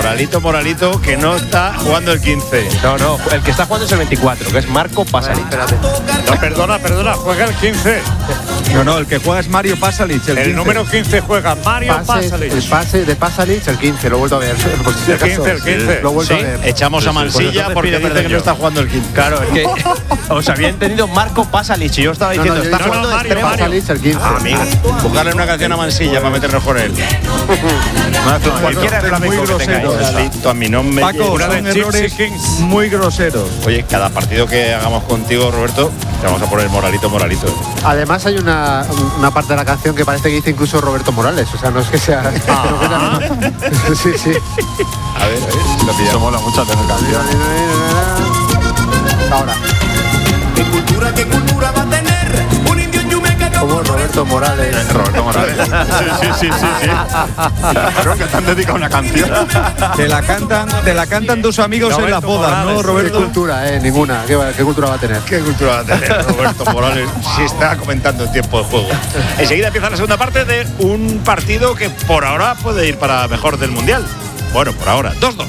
Moralito, que no está jugando el 15. No, el que está jugando es el 24, que es Marco Pasalic. No, perdona, juega el 15. No, el que juega es Mario Pasalic. El número 15 juega Mario Pasalic. El pase de Pasalic, el 15, lo he vuelto a ver. El 15. Lo he vuelto a ver. Echamos a Mansilla porque dice que no está jugando el 15. Claro, es que os había entendido Marco Pasalic y yo estaba diciendo, está jugando de Mario extremo. Pasalic, el 15. Amigo, buscarle una canción a Mansilla para meternos con él. Cualquiera es muy grosero. A mi nombre. Paco, Una son de errores Kings. muy groseros. Oye, cada partido que hagamos contigo, Roberto, te vamos a poner Moralito. Además hay una parte de la canción que parece que dice incluso Roberto Morales. O sea, no es que sea... Sí. A ver, lo pillamos. Eso mola mucho tener canción. Ahora. ¿Qué cultura va a tener un indio en Yumeca Como Roberto Morales. Roberto Morales. Sí. Creo que te han dedicado una canción. Te la cantan tus amigos en la boda, Morales, ¿no, ¿Qué Roberto? cultura? Ninguna. ¿Qué cultura va a tener? ¿Qué cultura va a tener Roberto Morales si está comentando en tiempo de juego? Enseguida empieza la segunda parte de un partido que por ahora puede ir para mejor del Mundial. Bueno, por ahora, 2-2.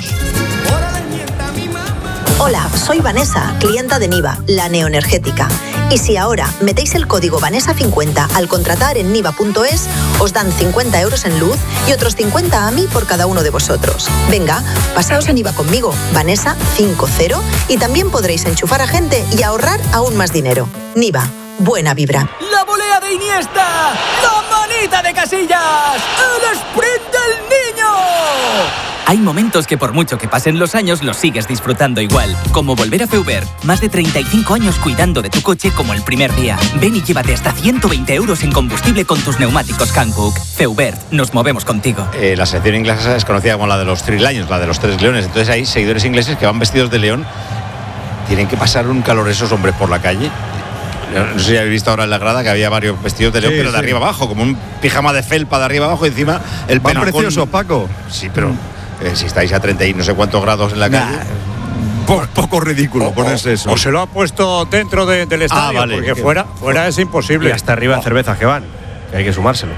Hola, soy Vanessa, clienta de Niva, la neoenergética. Y si ahora metéis el código Vanessa50 al contratar en niva.es, os dan 50 euros en luz y otros 50 a mí por cada uno de vosotros. Venga, pasaos a Niva conmigo, Vanessa50, y también podréis enchufar a gente y ahorrar aún más dinero. Niva, buena vibra. La volea de Iniesta, la manita de Casillas, el sprint del niño. Hay momentos que por mucho que pasen los años los sigues disfrutando igual. Como volver a Feubert. Más de 35 años cuidando de tu coche como el primer día. Ven y llévate hasta 120 euros en combustible con tus neumáticos Hankook. Feubert, nos movemos contigo. La selección inglesa es conocida como la de los Three Lions, la de los tres leones. Entonces hay seguidores ingleses que van vestidos de león. Tienen que pasar un calor esos hombres por la calle. No sé si habéis visto ahora en la grada que había varios vestidos de león, pero de arriba abajo, como un pijama de felpa de arriba abajo y encima el Van penacón. preciosos, Paco. Sí, pero si estáis a 30 y no sé cuántos grados en la calle. Poco ridículo ponerse eso. O se lo ha puesto dentro del estadio, vale. porque fuera es imposible. Y hasta arriba en cervezas que van, que hay que sumárselo.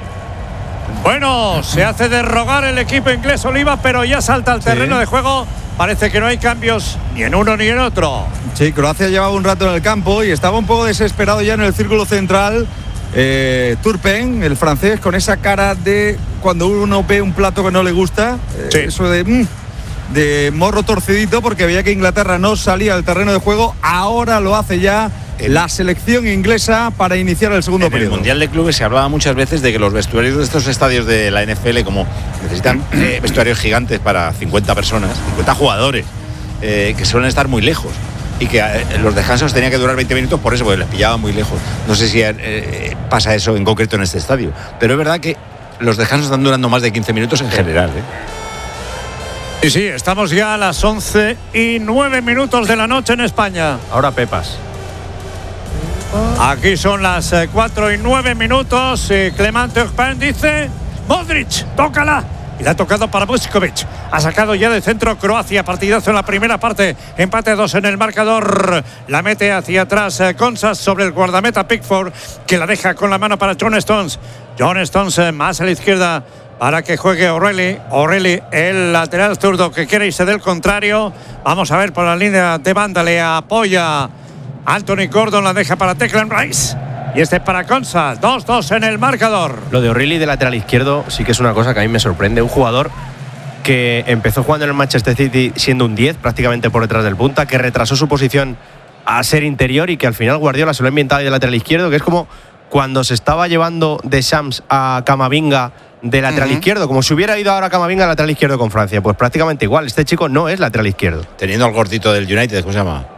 Bueno, se hace de rogar el equipo inglés Oliva, pero ya salta al terreno de juego. Parece que no hay cambios ni en uno ni en otro. Sí, Croacia llevaba un rato en el campo y estaba un poco desesperado ya en el círculo central. Turpin, el francés, con esa cara de cuando uno ve un plato que no le gusta, eso de morro torcidito, porque veía que Inglaterra no salía del terreno de juego. Ahora lo hace ya la selección inglesa para iniciar el segundo periodo. En el Mundial de Clubes se hablaba muchas veces de que los vestuarios de estos estadios de la NFL, como necesitan vestuarios gigantes para 50 personas, 50 jugadores, que suelen estar muy lejos. Y que los descansos tenían que durar 20 minutos por eso, porque les pillaban muy lejos. No sé si pasa eso en concreto en este estadio, pero es verdad que los descansos están durando más de 15 minutos en general. Sí, estamos ya a las 11:09 de la noche en España. Ahora Pepas. Aquí son las 4:09. Clement Turpin dice: Modric, tócala. Y la ha tocado para Vuskovic. Ha sacado ya de centro Croacia. Partidazo en la primera parte. Empate 2 en el marcador. La mete hacia atrás Consas sobre el guardameta Pickford, que la deja con la mano para John Stones. John Stones más a la izquierda para que juegue O'Reilly, el lateral zurdo que quiere irse del contrario. Vamos a ver por la línea de banda. Le apoya Anthony Gordon. La deja para Declan Rice. Y este para Consas, 2-2 en el marcador. Lo de O'Reilly de lateral izquierdo sí que es una cosa que a mí me sorprende. Un jugador que empezó jugando en el Manchester City siendo un 10, prácticamente por detrás del punta, que retrasó su posición a ser interior y que al final Guardiola se lo ha inventado de lateral izquierdo, que es como cuando se estaba llevando de Shams a Camavinga de lateral izquierdo, como si hubiera ido ahora Camavinga a lateral izquierdo con Francia. Pues prácticamente igual, este chico no es lateral izquierdo. Teniendo al gordito del United, ¿cómo se llama?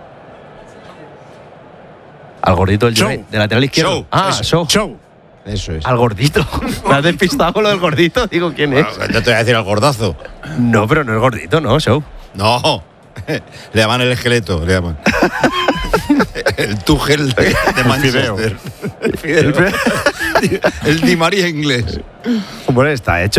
Al gordito del United, de lateral izquierdo. Show. Eso es. Al gordito. ¿Me has despistado con lo del gordito? Digo, ¿quién es? Bueno, no te voy a decir al gordazo. No, pero no es gordito, no, Show. No. Le llaman el esqueleto, le llaman. El Tuchel de Manchester. El Di María inglés. Bueno, está hecho.